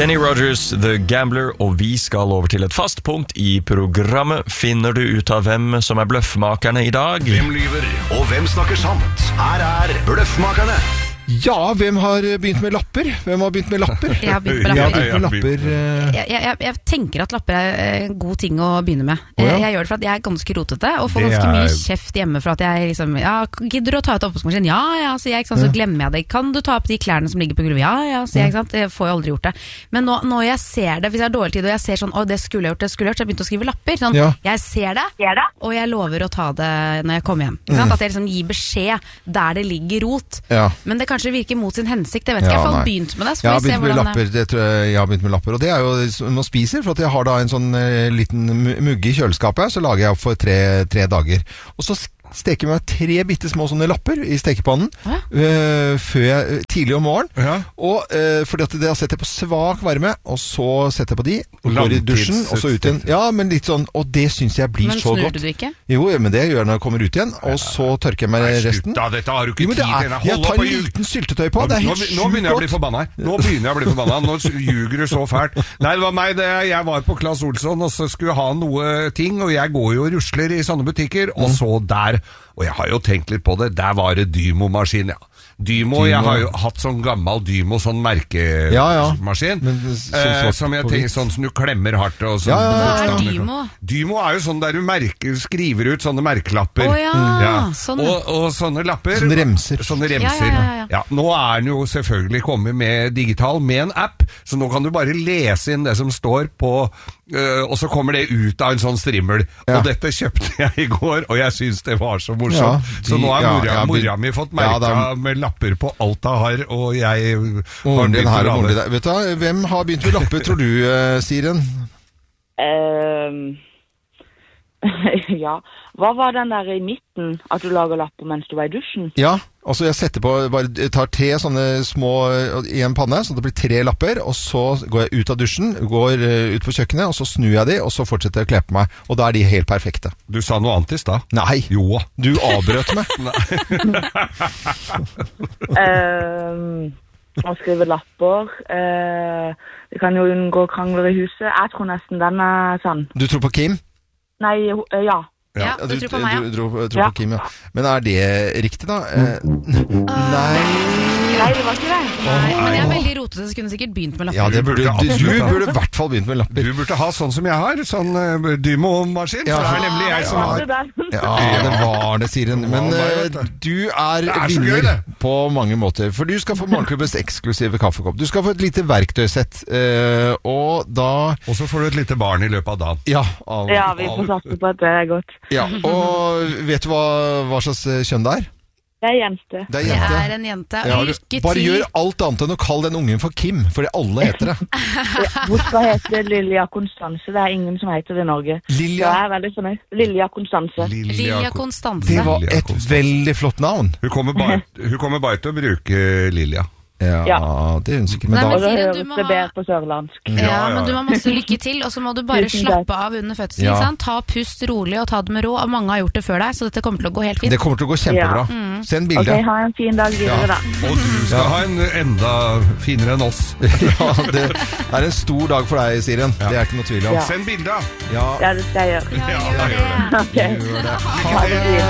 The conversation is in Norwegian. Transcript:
Kenny Rogers, The Gambler, og vi skal over til et fast punkt i programmet. Finner du ut av hvem som bløffmakerne i dag? Hvem lyver, og hvem snakker sant? Her Bløffmakerne. Ja, hvem har begynt med lapper? Hvem har begynt med lapper? Jeg har begynt med lapper. Jeg tenker at lapper en god ting å begynne med. Jeg gjør det for at jeg ganske rotete, og får ganske mye kjeft hjemme for at jeg liksom, gidder du å ta ut oppvaskmaskinen? Ja, sier jeg, ikke sant, så glemmer jeg det. Kan du ta opp de klærne som ligger på gulvet? Ja, sier jeg, ikke sant, jeg får jo aldri gjort det. Men når jeg ser det, hvis jeg har dårlig tid, og jeg ser sånn, det skulle jeg gjort, så har jeg begynt å skrive lapper. Sånn, jeg ser det, og jeg lover å ta det når jeg kommer hjem. Ikke sant? At jeg liksom gir beskjed der det ligger rot. Men det kanskje virker mot sin hensikt, jeg vet ikke, jeg har begynt med det, så får vi se hvordan det. Det tror jeg har begynt med lapper, og det er jo man spiser, for at jeg har da en sånn liten mugge i kjøleskapet, så lager jeg opp for tre dager, og så steker meg 3 bittesmå sånne lapper i stekepannen tidlig om morgenen, og fordi at det har sett jeg på svak varme, og så setter jeg på de, og går i dusjen, og så ut igjen. Ja, men litt sånn, og det synes jeg blir så godt. Men snurrer du ikke? Jo, men det gjør jeg når jeg kommer ut igjen, og så tørker jeg meg resten. Da, dette har du ikke tid til. Jeg tar en liten syltetøy på, det er helt sjukt godt. Nå begynner jeg å bli forbanna. Nå ljuger du så fælt. Nei, det var meg, jeg var på Claes Olsson, og så skulle ha noe ting, og jeg går jo og rusler i sånne butikker, og så der. Og jeg har jo tenkt litt på det. Der var det Dymo-maskin, Dymo, jeg har jo hatt sånn gammel Dymo, sånn merkemaskin, som jeg tenker, sånn som du klemmer hardt. Og sånn. Hva Dymo? Dymo er jo sånn der du skriver ut sånne merkelapper. Sånn. Og sånne lapper. Sånne remser. Ja, nå er den jo selvfølgelig kommet med digital, med en app, så nå kan du bare lese inn det som står på, og så kommer det ut av en sånn strimmel. Og dette kjøpte jeg i går, og jeg synes det var så morsomt. Så nå har mora mi fått merka med lapper på alt hun har, og jeg har begynt å lage. Vet du, hvem har begynt med lapper, tror du, Siren? Hva var den der i midten, at du lager lapper mens du var i dusjen? Ja, altså jeg setter på, bare tar 3 sånne små i en panne, så det blir 3 lapper, og så går jeg ut av dusjen, går ut på kjøkkenet, og så snur jeg de, og så fortsetter jeg å kle på meg, og da er de helt perfekte. Du sa noe annet i stad. Nei, jo. Du avbrøt meg. Å skrive lapper, vi kan jo unngå krangler i huset. Jeg tror nesten den er sann. Du tror på Kim? Nei, Ja, du tror på meg, Du tror på Kim, Men er det riktig, da? Nei, det var ikke det. Nei, men jeg er veldig rotete, så kunne sikkert begynt med lapper. Ja, du burde i hvert fall begynt med lapper. Du burde ha sånn som jeg har, sånn Dymo-maskin. Ja, det er nemlig jeg som har. Ja, det var det, Siren. Men du er vinner på mange måter, for du skal få Morgenklubbens eksklusive kaffekopp. Du skal få et lite verktøysett, og så får du et lite barn i løpet av dagen. Ja, vi får satse på at det er godt. Ja, og vet du hva slags kjønn det er? Det er jente. Det er en jente. Lykke til. Bare gjør alt annet enn å kalle den ungen for Kim, fordi alle heter det. Hun skal hete Lilja Konstanse. Det er ingen som heter det i Norge. Lilja? Jeg er veldig fornøyd. Lilja Konstanse. Lilja Konstanse. Det var et veldig flott navn. Hun kommer bare til å bruke Lilja. Ja, det er hun sikkert. Og så høres det bedre på sørlandsk. Ja, men du må ha masse lykke til, og så må du bare slappe av under fødselen, sant? Ta pust rolig og ta det med ro, og mange har gjort det før deg, så dette kommer til å gå helt fint. Det kommer til å gå kjempebra. Send bilde. Ok, ha en fin dag videre da. Og du skal ha en enda finere enn oss. Ja, det er en stor dag for deg, Siren. Det er ikke noe tvil om. Send bilde. Ja, det skal jeg gjøre. Ja, gjør det. Ok. Gjør det. Ha det fint.